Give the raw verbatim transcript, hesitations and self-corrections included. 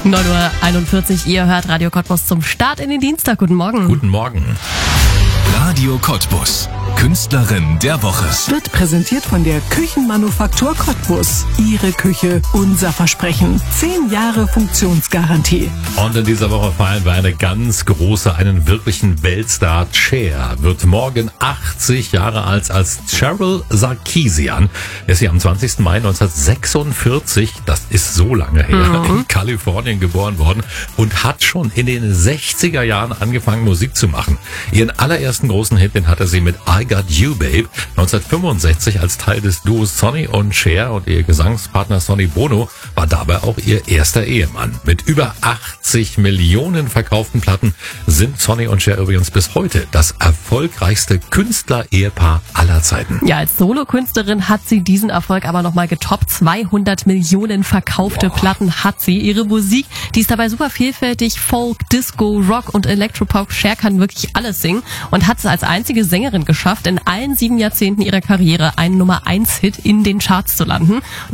neun Uhr einundvierzig, ihr hört Radio Cottbus zum Start in den Dienstag. Guten Morgen. Guten Morgen. Radio Cottbus, Künstlerin der Woche. Wird präsentiert von der Küchenmanufaktur Cottbus. Ihre Küche, unser Versprechen. Zehn Jahre Funktionsgarantie. Und in dieser Woche feiern wir eine ganz große, einen wirklichen Weltstar. Cher wird morgen achtzig Jahre alt. Als Cheryl Sarkisian ist sie am zwanzigsten Mai neunzehnhundertsechsundvierzig, das ist so lange her, mhm. in Kalifornien geboren worden und hat schon in den sechziger Jahren angefangen, Musik zu machen. Ihren allerersten großen Hit, den hatte sie mit I Got You Babe neunzehnhundertfünfundsechzig als Teil des Duos Sonny und Cher, und ihr Gesangspartner Sonny Bono war dabei auch ihr erster Ehemann. Mit über achtzig Millionen verkauften Platten sind Sonny und Cher übrigens bis heute das erfolgreichste Künstler-Ehepaar aller Zeiten. Ja, als Solokünstlerin hat sie diesen Erfolg aber nochmal getoppt. zweihundert Millionen verkaufte Boah. Platten hat sie. Ihre Musik, die ist dabei super vielfältig. Folk, Disco, Rock und Electropop. Cher kann wirklich alles singen und hat es als einzige Sängerin geschafft, in allen sieben Jahrzehnten ihrer Karriere einen Nummer eins Hit in den Charts zu landen.